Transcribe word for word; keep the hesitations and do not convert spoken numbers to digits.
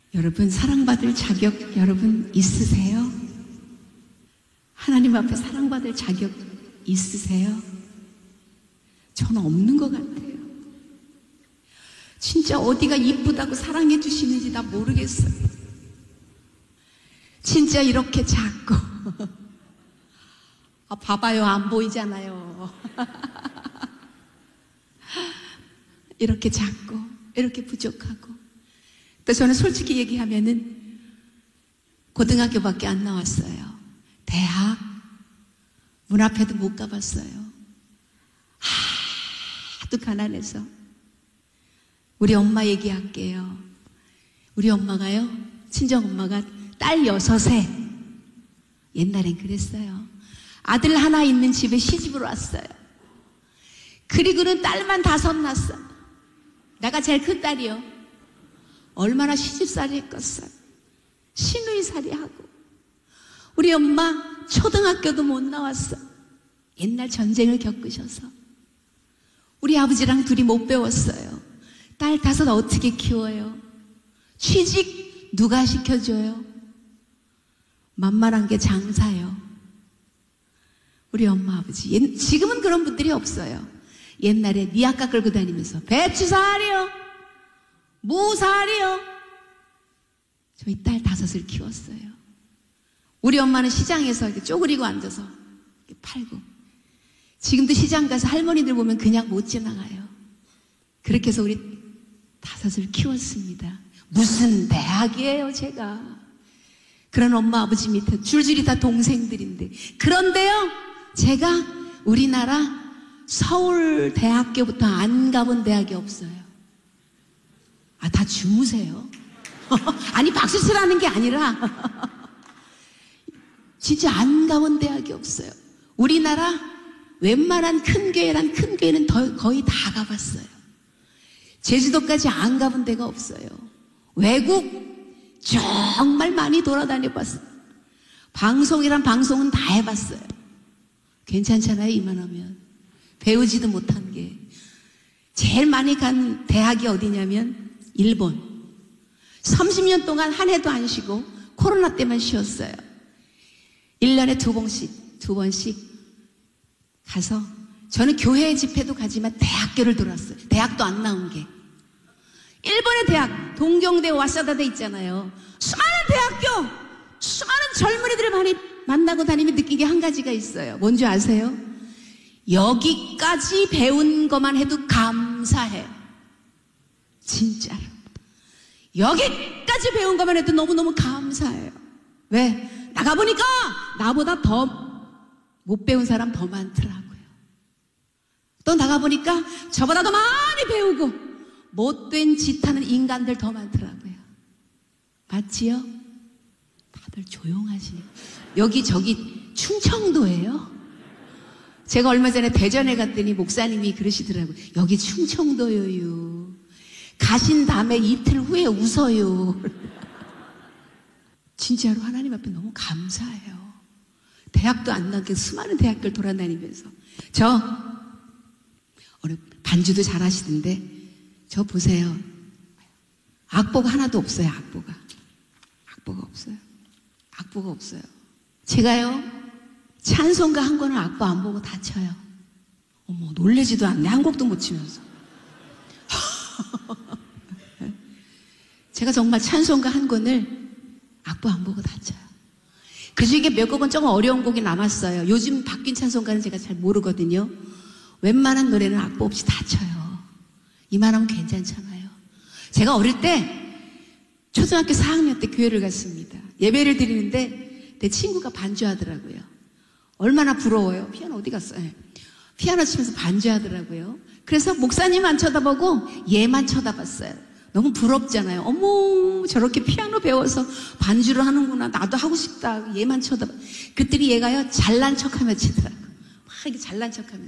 여러분, 사랑받을 자격 여러분 있으세요? 하나님 앞에 사랑받을 자격 있으세요? 저는 없는 것 같아요. 진짜 어디가 이쁘다고 사랑해 주시는지 나 모르겠어요. 진짜 이렇게 작고 아, 봐봐요, 안 보이잖아요. 이렇게 작고 이렇게 부족하고, 또 저는 솔직히 얘기하면은 고등학교밖에 안 나왔어요. 대학 문 앞에도 못 가봤어요. 하도 가난해서. 우리 엄마 얘기할게요. 우리 엄마가요, 친정엄마가 딸 여섯에, 옛날엔 그랬어요. 아들 하나 있는 집에 시집을 왔어요. 그리고는 딸만 다섯 낳았어. 내가 제일 큰 딸이요. 얼마나 시집살이 했겠어요. 시누이살이 하고. 우리 엄마 초등학교도 못 나왔어. 옛날 전쟁을 겪으셔서. 우리 아버지랑 둘이 못 배웠어요. 딸 다섯 어떻게 키워요? 취직 누가 시켜줘요? 만만한 게 장사요. 우리 엄마 아버지, 지금은 그런 분들이 없어요. 옛날에 니아까 끌고 다니면서 배추 사리요, 무 사리요. 저희 딸 다섯을 키웠어요. 우리 엄마는 시장에서 이렇게 쪼그리고 앉아서 이렇게 팔고, 지금도 시장 가서 할머니들 보면 그냥 못 지나가요. 그렇게 해서 우리 다섯을 키웠습니다. 무슨 대학이에요, 제가. 그런 엄마 아버지 밑에 줄줄이 다 동생들인데. 그런데요, 제가 우리나라 서울대학교부터 안 가본 대학이 없어요. 아, 다 주무세요. 아니, 박수 치라는 게 아니라 진짜 안 가본 대학이 없어요. 우리나라 웬만한 큰 교회란 큰 교회는 더, 거의 다 가봤어요. 제주도까지 안 가본 데가 없어요. 외국 정말 많이 돌아다녀봤어요. 방송이란 방송은 다 해봤어요. 괜찮잖아요, 이만하면. 배우지도 못한 게. 제일 많이 간 대학이 어디냐면 일본. 삼십 년 동안 한 해도 안 쉬고 코로나 때만 쉬었어요. 일 년에 두 번씩, 두 번씩 가서, 저는 교회 집회도 가지만 대학교를 돌았어요. 대학도 안 나온 게. 일본의 대학, 동경대, 와사다대 있잖아요. 수많은 대학교, 수많은 젊은이들을 많이 만나고 다니면 느낀 게 한 가지가 있어요. 뭔지 아세요? 여기까지 배운 것만 해도 감사해요. 진짜로. 여기까지 배운 것만 해도 너무너무 감사해요. 왜? 나가보니까 나보다 더 못 배운 사람 더 많더라고요. 또 나가보니까 저보다 더 많이 배우고 못된 짓 하는 인간들 더 많더라고요. 맞지요? 다들 조용하시네요. 여기 저기 충청도예요. 제가 얼마 전에 대전에 갔더니 목사님이 그러시더라고요. 여기 충청도예요. 가신 다음에 이틀 후에 웃어요. 진짜로 하나님 앞에 너무 감사해요. 대학도 안 나게 수많은 대학교를 돌아다니면서. 저 오늘 반주도 잘하시던데 저 보세요. 악보가 하나도 없어요. 악보가. 악보가 없어요. 악보가 없어요. 제가요, 찬송가 한 권을 악보 안 보고 다 쳐요. 어머, 놀래지도 않네. 한 곡도 못 치면서. 제가 정말 찬송가 한 권을 악보 안 보고 다 쳐요. 그 중에 몇 곡은 조금 어려운 곡이 남았어요. 요즘 바뀐 찬송가는 제가 잘 모르거든요. 웬만한 노래는 악보 없이 다 쳐요. 이만하면 괜찮잖아요. 제가 어릴 때 초등학교 사 학년 때 교회를 갔습니다. 예배를 드리는데 내 친구가 반주하더라고요. 얼마나 부러워요. 피아노 어디 갔어요? 네. 피아노 치면서 반주하더라고요. 그래서 목사님 안 쳐다보고 얘만 쳐다봤어요. 너무 부럽잖아요. 어머, 저렇게 피아노 배워서 반주를 하는구나. 나도 하고 싶다. 얘만 쳐다봐. 그랬더니 얘가요, 잘난 척하며 치더라고요. 막 이렇게 잘난 척하면서.